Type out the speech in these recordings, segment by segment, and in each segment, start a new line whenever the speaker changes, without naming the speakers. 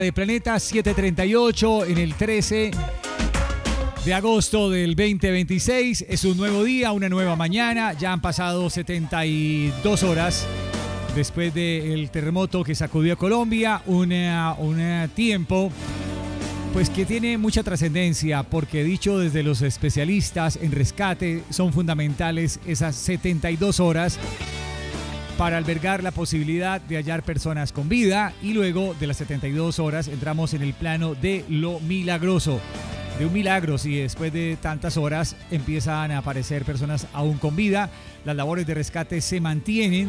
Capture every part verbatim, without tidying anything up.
De Planeta siete treinta y ocho en el trece de agosto del veinte veintiséis. Es un nuevo día, una nueva mañana. Ya han pasado setenta y dos horas después del terremoto que sacudió a Colombia. Una, un tiempo pues que tiene mucha trascendencia, porque dicho desde los especialistas en rescate, son fundamentales esas setenta y dos horas para albergar la posibilidad de hallar personas con vida, y luego de las setenta y dos horas entramos en el plano de lo milagroso, de un milagro. Si después de tantas horas empiezan a aparecer personas aún con vida, las labores de rescate se mantienen.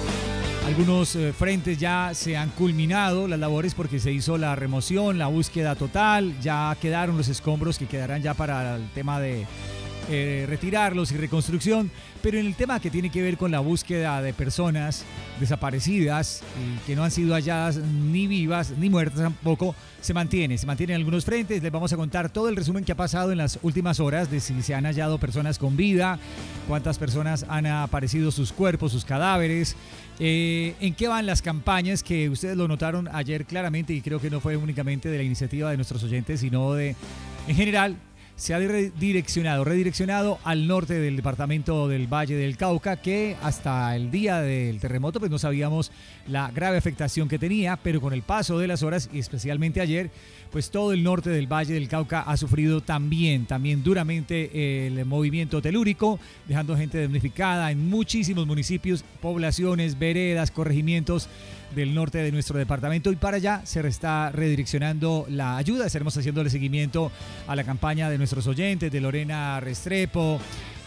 Algunos eh, frentes ya se han culminado las labores porque se hizo la remoción, la búsqueda total, ya quedaron los escombros que quedarán ya para el tema de Eh, retirarlos y reconstrucción, pero en el tema que tiene que ver con la búsqueda de personas desaparecidas y que no han sido halladas ni vivas ni muertas tampoco, se mantiene, se mantiene en algunos frentes. Les vamos a contar todo el resumen que ha pasado en las últimas horas de si se han hallado personas con vida, cuántas personas han aparecido sus cuerpos, sus cadáveres, eh, en qué van las campañas, que ustedes lo notaron ayer claramente, y creo que no fue únicamente de la iniciativa de nuestros oyentes, sino de, en general, se ha redireccionado, redireccionado al norte del departamento del Valle del Cauca, que hasta el día del terremoto pues no sabíamos la grave afectación que tenía, pero con el paso de las horas, y especialmente ayer, pues todo el norte del Valle del Cauca ha sufrido también, también duramente el movimiento telúrico, dejando gente damnificada en muchísimos municipios, poblaciones, veredas, corregimientos del norte de nuestro departamento, y para allá se está redireccionando la ayuda. Estaremos haciéndole seguimiento a la campaña de nuestros oyentes, de Lorena Restrepo,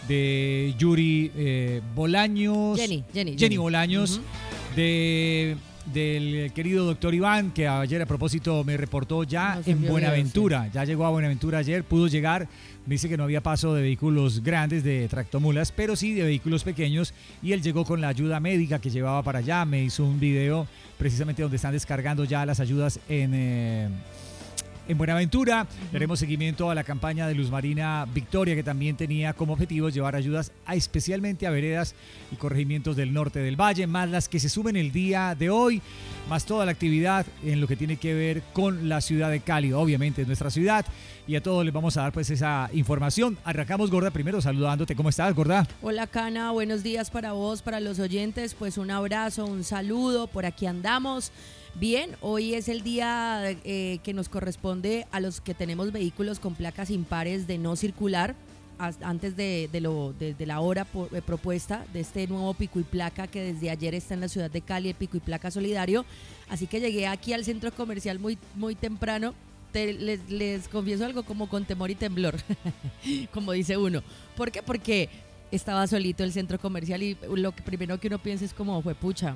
de Yuri eh, Bolaños,
Jenny, Jenny,
Jenny,
Jenny.
Bolaños,
Uh-huh.
de del querido doctor Iván, que ayer a propósito me reportó ya
Nos
en
envió
Buenaventura,
videos, sí.
ya llegó a Buenaventura ayer, pudo llegar. Me dice que no había paso de vehículos grandes, de tractomulas, pero sí de vehículos pequeños, y él llegó con la ayuda médica que llevaba para allá. Me hizo un video precisamente donde están descargando ya las ayudas en... Eh, En Buenaventura. Le haremos seguimiento a la campaña de Luz Marina Victoria, que también tenía como objetivo llevar ayudas a, especialmente a veredas y corregimientos del norte del valle, más las que se suben el día de hoy, más toda la actividad en lo que tiene que ver con la ciudad de Cali, obviamente es nuestra ciudad, y a todos les vamos a dar pues esa información. Arrancamos, Gorda, primero saludándote. ¿Cómo estás, Gorda?
Hola, Cana, buenos días para vos, para los oyentes, pues un abrazo, un saludo, por aquí andamos. Bien, hoy es el día eh, que nos corresponde a los que tenemos vehículos con placas impares de no circular antes de, de, lo, de, de la hora por, eh, propuesta de este nuevo pico y placa que desde ayer está en la ciudad de Cali, el pico y placa solidario. Así que llegué aquí al centro comercial muy, muy temprano. Te, les, les confieso algo, como con temor y temblor, como dice uno. ¿Por qué? Porque estaba solito el centro comercial y lo que primero que uno piensa es como, fue pucha,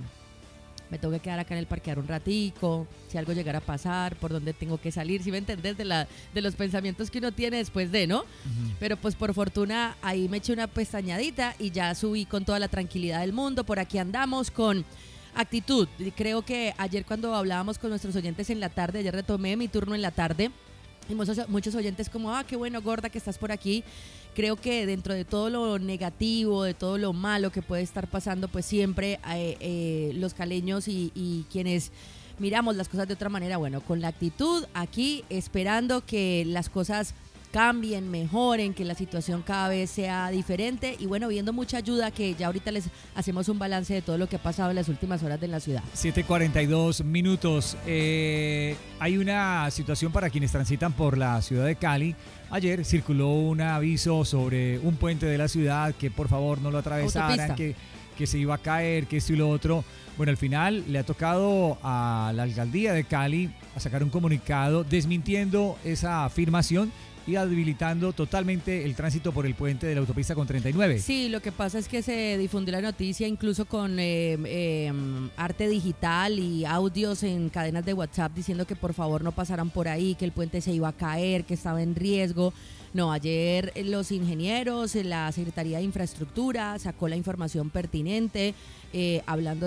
me tengo que quedar acá en el parquear un ratico, si algo llegara a pasar, por dónde tengo que salir, si me entendés, de, la, de los pensamientos que uno tiene después de, ¿no? Uh-huh. Pero pues por fortuna ahí me eché una pestañadita y ya subí con toda la tranquilidad del mundo. Por aquí andamos con actitud. Creo que ayer cuando hablábamos con nuestros oyentes en la tarde, ayer retomé mi turno en la tarde, y muchos, muchos oyentes como, ah, qué bueno, Gorda, que estás por aquí. Creo que dentro de todo lo negativo, de todo lo malo que puede estar pasando, pues siempre eh, eh, los caleños y, y quienes miramos las cosas de otra manera, bueno, con la actitud aquí, esperando que las cosas cambien, mejoren, que la situación cada vez sea diferente, y bueno, viendo mucha ayuda, que ya ahorita les hacemos un balance de todo lo que ha pasado en las últimas horas de la ciudad.
siete cuarenta y dos minutos. Eh, hay una situación para quienes transitan por la ciudad de Cali. Ayer circuló un aviso sobre un puente de la ciudad, que por favor no lo atravesaran, que, que se iba a caer, que esto y lo otro. Bueno, al final le ha tocado a la alcaldía de Cali a sacar un comunicado desmintiendo esa afirmación y habilitando totalmente el tránsito por el puente de la autopista con treinta y nueve.
Sí, lo que pasa es que se difundió la noticia incluso con eh, eh, arte digital y audios en cadenas de WhatsApp diciendo que por favor no pasaran por ahí, que el puente se iba a caer, que estaba en riesgo. No, ayer los ingenieros, la Secretaría de Infraestructura sacó la información pertinente, eh, hablando de que el puente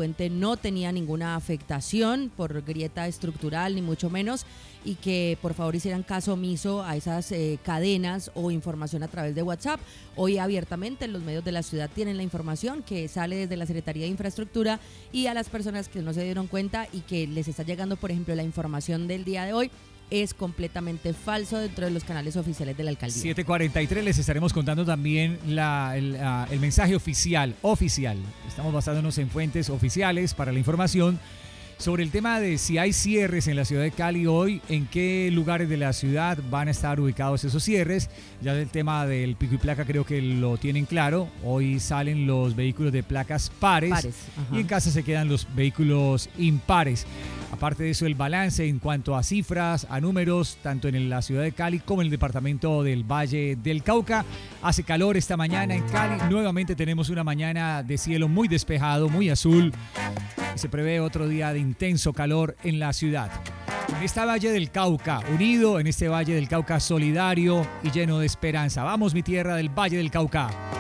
puente no tenía ninguna afectación por grieta estructural, ni mucho menos, y que por favor hicieran caso omiso a esas eh, cadenas o información a través de WhatsApp. Hoy abiertamente los medios de la ciudad tienen la información que sale desde la Secretaría de Infraestructura, y a las personas que no se dieron cuenta y que les está llegando, por ejemplo, la información del día de hoy, es completamente falso dentro de los canales oficiales de la alcaldía.
siete cuarenta y tres, les estaremos contando también la, el, uh, el mensaje oficial, oficial. Estamos basándonos en fuentes oficiales para la información sobre el tema de si hay cierres en la ciudad de Cali hoy, en qué lugares de la ciudad van a estar ubicados esos cierres. Ya del tema del pico y placa creo que lo tienen claro. Hoy salen los vehículos de placas pares, pares y en casa se quedan los vehículos impares. Aparte de eso, el balance en cuanto a cifras, a números, tanto en la ciudad de Cali como en el departamento del Valle del Cauca. Hace calor esta mañana en Cali. Nuevamente tenemos una mañana de cielo muy despejado, muy azul. Y se prevé otro día de intenso calor en la ciudad. En este Valle del Cauca, unido en este Valle del Cauca solidario y lleno de esperanza. Vamos, mi tierra del Valle del Cauca.